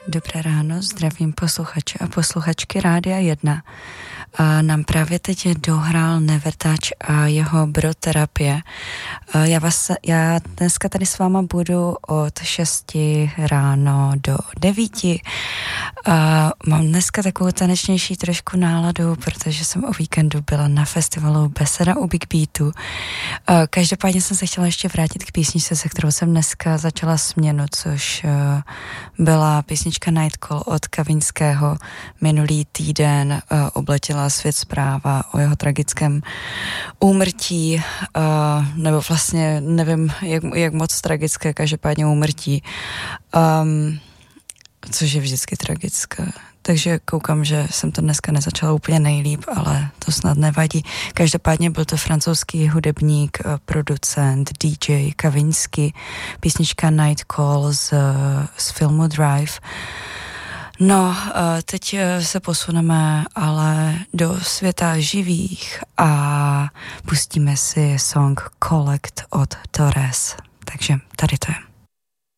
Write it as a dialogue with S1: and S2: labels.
S1: Dobré ráno, zdravím posluchače a posluchačky Rádia 1. A nám právě teď dohrál Nevertouch a jeho Broterapie. Já dneska tady s váma budu od 6 ráno do 9. A mám dneska takovou tanečnější trošku náladu, protože jsem o víkendu byla na festivalu Beseda u Big Beatu. Každopádně jsem se chtěla ještě vrátit k písničce, se kterou jsem dneska začala směnu, což byla písnička Night Call od Kaviňského. Minulý týden obletěla svět zpráva o jeho tragickém úmrtí, nebo vlastně nevím, jak moc tragické, každopádně úmrtí, což je vždycky tragické. Takže koukám, že jsem to dneska nezačala úplně nejlíp, ale to snad nevadí. Každopádně byl to francouzský hudebník, producent, DJ Kaviňský, písnička Night Call z filmu Drive. No, teď se posuneme ale do světa živých a pustíme si song Collect od Torres. Takže tady to je.